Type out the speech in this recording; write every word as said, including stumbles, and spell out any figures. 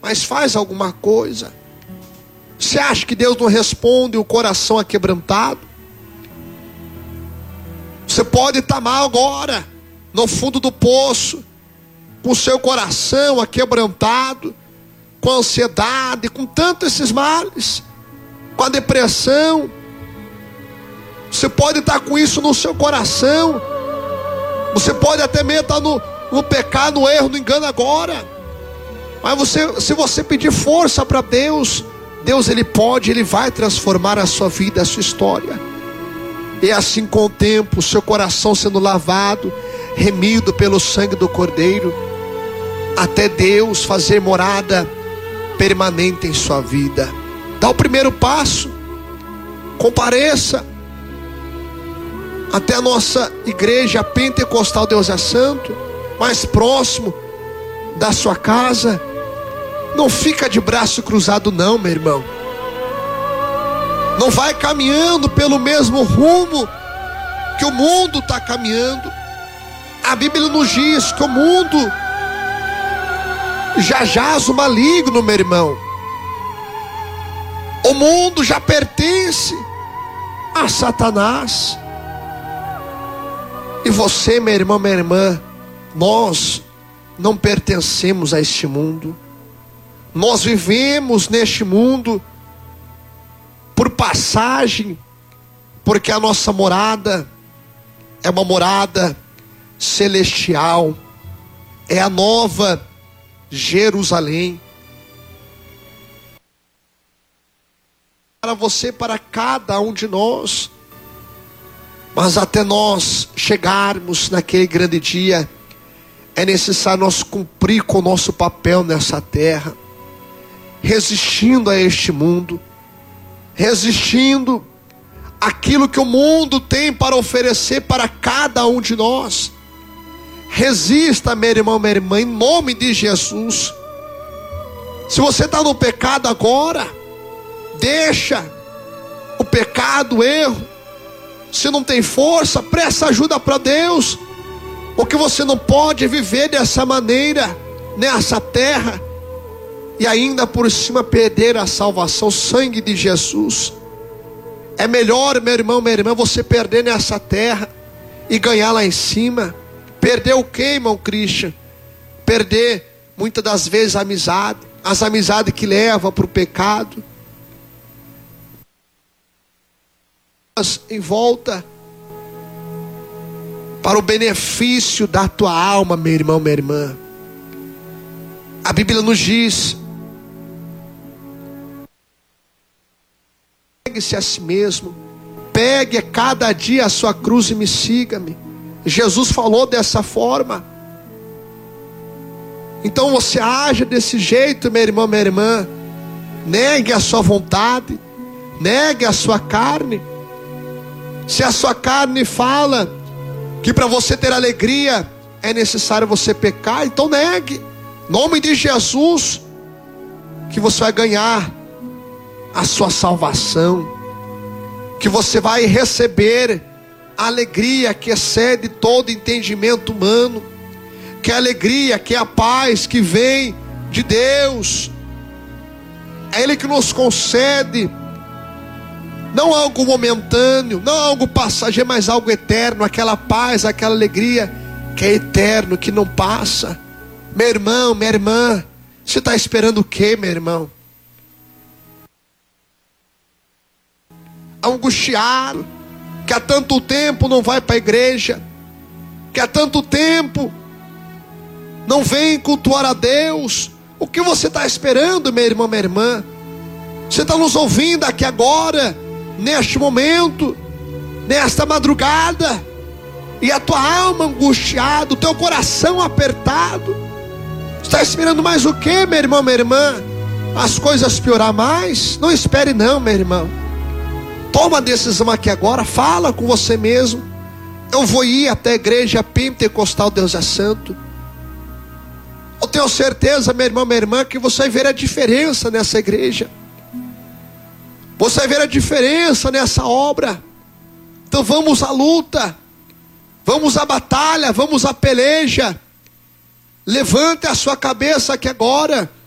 mas faz alguma coisa. Você acha que Deus não responde o coração aquebrantado? Você pode estar mal agora, no fundo do poço, com o seu coração aquebrantado, com a ansiedade, com tantos esses males, com a depressão. Você pode estar com isso no seu coração. Você pode até mesmo estar no, no pecado, no erro, no engano agora. Mas você, se você pedir força para Deus, Deus ele pode, ele vai transformar a sua vida, a sua história. E assim com o tempo, o seu coração sendo lavado, remido pelo sangue do Cordeiro, até Deus fazer morada permanente em sua vida. Dá o primeiro passo, compareça até a nossa igreja pentecostal Deus é Santo, mais próximo da sua casa. Não fica de braço cruzado não, meu irmão. Não vai caminhando pelo mesmo rumo que o mundo está caminhando. A Bíblia nos diz que o mundo já jaz o maligno, meu irmão. O mundo já pertence a Satanás. E você, meu irmão, minha irmã, nós não pertencemos a este mundo. Nós vivemos neste mundo por passagem, porque a nossa morada é uma morada celestial, é a nova Jerusalém. Para você, para cada um de nós. Mas até nós chegarmos naquele grande dia, é necessário nós cumprir com o nosso papel nessa terra, resistindo a este mundo, resistindo aquilo que o mundo tem para oferecer para cada um de nós. Resista, meu irmão, minha irmã, em nome de Jesus. Se você está no pecado agora, deixa o pecado, o erro. Se não tem força, presta ajuda para Deus, porque você não pode viver dessa maneira nessa terra e ainda por cima perder a salvação, o sangue de Jesus. É melhor, meu irmão, minha irmã, você perder nessa terra e ganhar lá em cima. Perder o que, irmão Christian? Perder muitas das vezes a amizade, as amizades que levam para o pecado. Em volta para o benefício da tua alma, meu irmão, minha irmã. A Bíblia nos diz: pegue-se a si mesmo, pegue cada dia a sua cruz e me siga-me. Jesus falou dessa forma. Então você age desse jeito, meu irmão, minha irmã. Negue a sua vontade, negue a sua carne. Se a sua carne fala que para você ter alegria é necessário você pecar, então negue. Em nome de Jesus, que você vai ganhar a sua salvação, que você vai receber a alegria que excede todo entendimento humano, que é a alegria, que é a paz que vem de Deus. É Ele que nos concede, não algo momentâneo, não algo passageiro, mas algo eterno, aquela paz, aquela alegria que é eterno, que não passa. Meu irmão, minha irmã, você está esperando o que, meu irmão? Angustiado, que há tanto tempo não vai para a igreja, que há tanto tempo não vem cultuar a Deus. O que você está esperando, meu irmão, minha irmã? Você está nos ouvindo aqui agora, neste momento, nesta madrugada, e a tua alma angustiada, o teu coração apertado. Está esperando mais o que, meu irmão, minha irmã? As coisas piorar mais? Não espere não, meu irmão. Toma a decisão aqui agora, fala com você mesmo. Eu vou ir até a igreja pentecostal Deus é Santo. Eu tenho certeza, meu irmão, minha irmã, que você vai ver a diferença nessa igreja. Você vai ver a diferença nessa obra. Então vamos à luta, vamos à batalha, vamos à peleja. Levante a sua cabeça aqui agora.